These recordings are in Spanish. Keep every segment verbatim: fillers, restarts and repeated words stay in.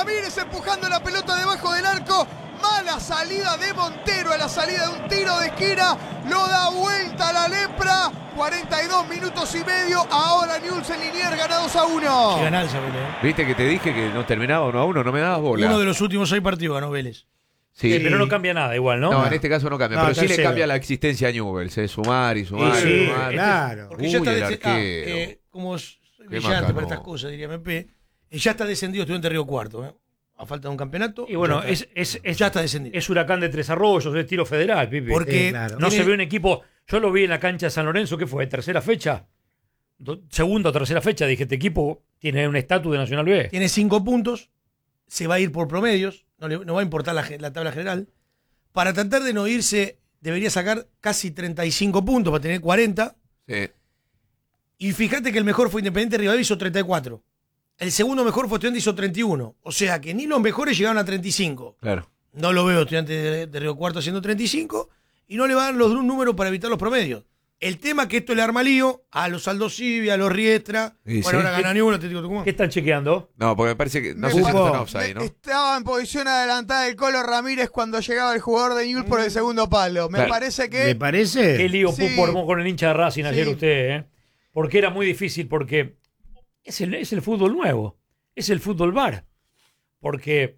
Ramírez empujando la pelota debajo del arco. Mala salida de Montero a la salida de un tiro de esquina. Lo da vuelta a la lepra. cuarenta y dos minutos y medio. Ahora Newell's en Liniers gana dos a uno. Que ganal, Vélez. Viste que te dije que no terminaba uno a uno, no me dabas bola. Uno de los últimos seis partidos ganó Vélez. Sí. Sí, pero no cambia nada igual, ¿no? No, en este caso no cambia, No, pero sí le tercero. cambia la existencia a Newell's, ¿eh? Sumar y sumar Sí, y sumar. claro. Porque Uy, ya está el descendido. Ah, arquero. eh, como soy Qué brillante macano. para estas cosas, diría M P, eh, ya está descendido Estudiante de Río Cuarto. ¿eh? A falta de un campeonato. Y bueno, ya es, está, es, es, ya está descendido. es Huracán de Tres Arroyos, es tiro federal, Pipi. Porque Sí, claro. No tiene- se ve un equipo. Yo lo vi en la cancha de San Lorenzo, ¿qué fue? ¿Tercera fecha? Do- segunda o tercera fecha. Dije, este equipo tiene un estatus de Nacional B. Tiene cinco puntos, se va a ir por promedios, no, le, no va a importar la, la tabla general. Para tratar de no irse, debería sacar casi treinta y cinco puntos para tener cuarenta. Sí. Y fíjate que el mejor fue Independiente Rivadavia, hizo treinta y cuatro. El segundo mejor fue Estudiante, hizo treinta y uno. O sea que ni los mejores llegaron a treinta y cinco. Claro. No lo veo Estudiante de, de Río Cuarto haciendo treinta y cinco. Y no le van los números para evitar los promedios. El tema es que esto le arma lío a los Aldo Civi, a los Riestra. Y Bueno, sí. ahora gana Newell's, Atlético Tucumán. ¿Qué están chequeando? No, porque me parece que. No Me sé si parece- están offside, ¿no? Estaba en posición adelantada el Colo Ramírez cuando llegaba el jugador de Newell's por el segundo palo. Me Claro. parece ¿Le que parece? Qué lío Sí. Pupo armó con el hincha de Racing ayer Sí. usted, ¿eh? Porque era muy difícil, porque es el, es el fútbol nuevo, es el fútbol bar. Porque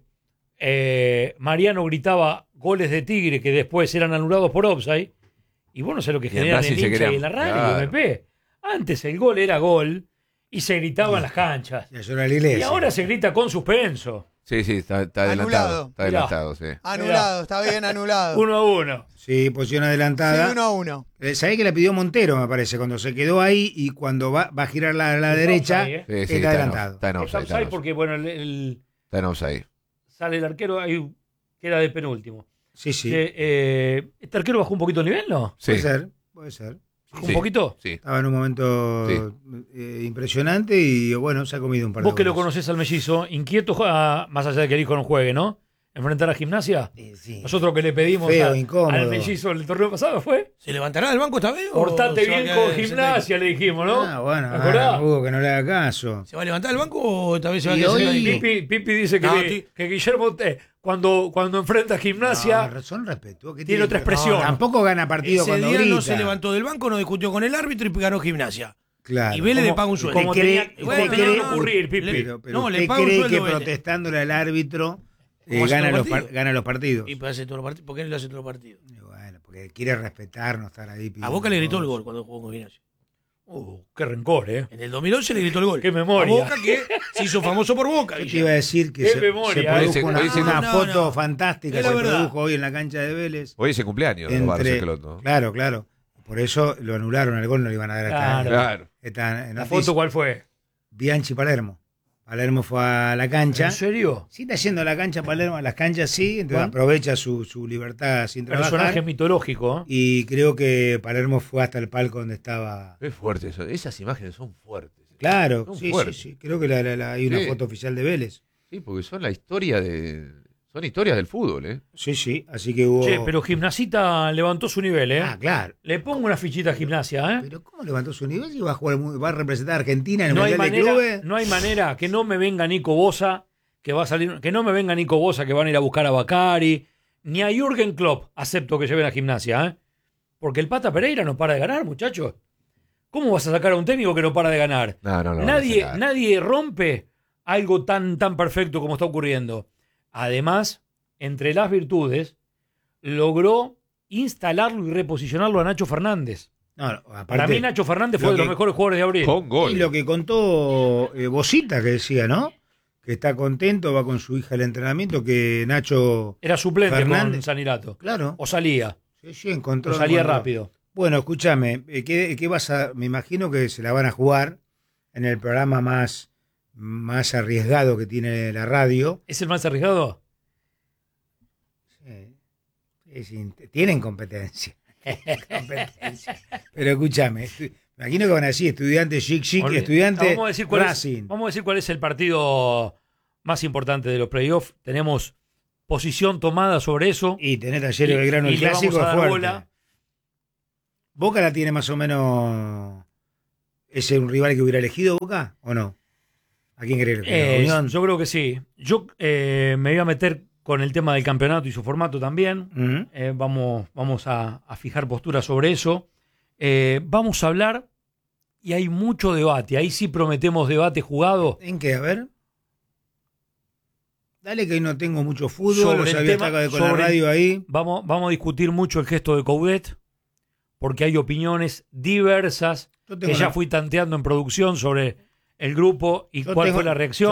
eh, Mariano gritaba goles de Tigre que después eran anulados por offside, y bueno, sé lo que Y en generan Racing el se hincha querían- y en la radio, claro. M P. Antes el gol era gol y se gritaba en las canchas. Ya llora la iglesia. Y ahora se grita con suspenso. Sí, sí, está, está Anulado. adelantado. Está Mirá. adelantado, sí. anulado, está bien anulado. Uno a uno. Sí, posición Sí, adelantada. uno a uno. Eh, ¿Sabés que le pidió Montero, me parece? Cuando se quedó ahí y cuando va, va a girar la, la Está derecha, offside, ¿eh? Sí, sí, está está en adelantado. off- está en Está offside. Está offside en porque, bueno, el, el- Está en offside. sale el arquero, ahí queda de penúltimo. Sí, sí. Que, eh, ¿Este arquero bajó un poquito el nivel, no? Sí. Puede ser, puede ser. ¿Un Sí. poquito? Sí. Estaba en un momento Sí. eh, impresionante y bueno, se ha comido un par de Vos que lo goles. conocés al mellizo, inquieto, a- más allá de que el hijo no juegue, ¿no? Enfrentar a Gimnasia. Eh, sí. Nosotros que le pedimos Feo, a- incómodo. al mellizo el torneo pasado fue. ¿Se levantará del banco esta vez? o Portate se va a bien quedar con en Gimnasia, le dijimos, ¿no? Ah, bueno, ¿Te acordás? ah, Hugo, que no le haga caso. ¿Se va a levantar del banco o esta vez se va a Y quedar hoy- sentadito? Pipi, Pipi dice que, No, le- ti- que Guillermo, eh, cuando, cuando enfrenta a Gimnasia, No, son respetuosos. ¿qué tiene otra expresión. Tampoco gana partido Ese cuando día grita. no se levantó del banco, no discutió con el árbitro y ganó Gimnasia. Claro. Y Vélez le Como- paga un sueldo. como ¿Usted tenía, cree- como usted tenía cree- que ocurrir, Pipi. Pero, pero No, le ¿usted paga un cree sueldo que Vélez. protestándole al árbitro eh, ¿Cómo hace gana, todo los el par- partido? gana los partidos? Y puede hacer todos los partidos. ¿Por qué no lo hace todos los partidos? Y bueno, porque quiere respetarnos, estar ahí. A pidiendo Boca le gritó el cosas. gol cuando jugó con Gimnasia. Uh, qué rencor, ¿eh? En el dos mil once le gritó el gol. Qué memoria. A Boca que se hizo famoso por Boca. Yo te iba a decir que Qué se, memoria, se ¿eh? produjo Hoy se- una, hoy se- una no, foto no. fantástica Es que la se verdad. produjo hoy en la cancha de Vélez. Hoy es el cumpleaños de Entre- Barça Esqueloto. Claro, claro. Por eso lo anularon, al gol no le iban a dar Claro. esta, Claro. esta ¿La noticia. foto cuál fue? Bianchi Palermo. Palermo fue a la cancha. ¿En serio? Sí, está yendo a la cancha Palermo, a las canchas sí, entonces Bueno. aprovecha su, su libertad sin trabajar. Personaje mitológico, ¿eh? Y creo que Palermo fue hasta el palco donde estaba. Es fuerte eso. Esas imágenes son fuertes. Claro, Son sí, sí, fuertes. sí. Creo que la- la- la- hay una Sí. foto oficial de Vélez. Sí, porque son la historia de. Son historias del fútbol, ¿eh? Sí, sí, así que hubo. Che, pero Gimnasita levantó su nivel, ¿eh? Ah, claro. Le pongo una fichita a Gimnasia, ¿eh? Pero ¿cómo levantó su nivel y va a jugar, muy- va a representar a Argentina en el No hay, Mundial de manera, Clubes? no hay manera que no me venga Nico Bosa, que va a salir, que no me venga Nico Bosa, que van a ir a buscar a Bacari, ni a Jürgen Klopp acepto que lleven a Gimnasia, ¿eh? Porque el Pata Pereira no para de ganar, muchachos. ¿Cómo vas a sacar a un técnico que no para de ganar? No, no, no. nadie, no se nadie rompe algo tan, tan perfecto como está ocurriendo. Además, entre las virtudes, logró instalarlo y reposicionarlo a Nacho Fernández. No, no, aparte, Para mí Nacho Fernández lo fue de los que- mejores jugadores de abril. Con gol. y lo que contó eh, Bosita, que decía, ¿no? Que está contento, va con su hija al entrenamiento, que Nacho. Era suplente con Fernández. Sanirato. Claro. O salía. Sí, sí, encontró. O salía encontró. rápido. Bueno, escúchame, eh, ¿qué, qué vas a.? Me imagino que se la van a jugar en el programa más, más arriesgado que tiene la radio. ¿Es el más arriesgado? Sí, es in- tienen competencia. competencia. Pero escúchame, estu- me imagino que van a decir estudiante chic chic, Olvi- estudiante vamos a decir cuál es, Racing. vamos a decir cuál es el partido más importante de los playoffs. Tenemos posición tomada sobre eso. Y tener Talleres Y- Belgrano y el le vamos clásico a es dar fuerte. bola. ¿Boca la tiene más o menos? ¿Es un rival que hubiera elegido Boca o no? ¿A quién querés? Eh, Unión? yo creo que sí. Yo eh, me voy a meter con el tema del campeonato y su formato también. Ujú. Eh, vamos vamos a, a fijar postura sobre eso. Eh, vamos a hablar, y hay mucho debate. Ahí sí prometemos debate jugado. ¿En qué? A ver. Dale, que hoy no tengo mucho fútbol. Sobre Lo el sabía tema- estar con sobre- la radio ahí. Vamos, vamos a discutir mucho el gesto de Coudet, porque hay opiniones diversas Yo tengo que ya una- fui tanteando en producción sobre el grupo y Yo cuál tengo- fue la reacción.